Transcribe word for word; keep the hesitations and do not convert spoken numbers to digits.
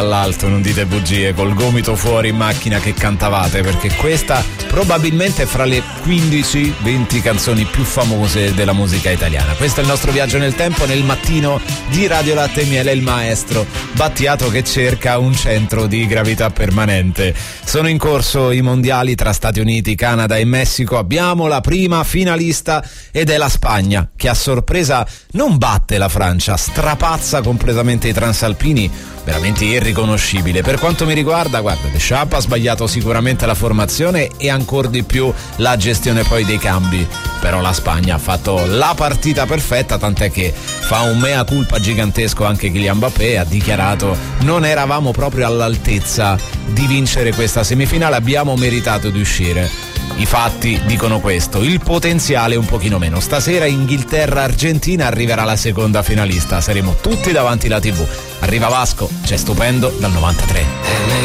all'alto, non dite bugie, col gomito fuori in macchina che cantavate, perché questa probabilmente è fra le quindici venti canzoni più famose della musica italiana. Questo è il nostro viaggio nel tempo nel mattino di Radio Latte e Miele, il maestro Battiato che cerca un centro di gravità permanente. Sono in corso i mondiali tra Stati Uniti, Canada e Messico. Abbiamo la prima finalista ed è la Spagna, che a sorpresa non batte la Francia, strapazza completamente i transalpini, veramente irriconoscibile. Per quanto mi riguarda, guarda, Deschamps ha sbagliato sicuramente la formazione e ancora di più la gestione poi dei cambi, però la Spagna ha fatto la partita perfetta, tant'è che fa un mea culpa gigantesco anche Kylian Mbappé, ha dichiarato: non eravamo proprio all'altezza di vincere questa semifinale, abbiamo meritato di uscire. I fatti dicono questo, il potenziale un pochino meno. Stasera Inghilterra-Argentina, arriverà la seconda finalista, saremo tutti davanti alla tivù. Arriva Vasco, c'è Stupendo dal novantatré.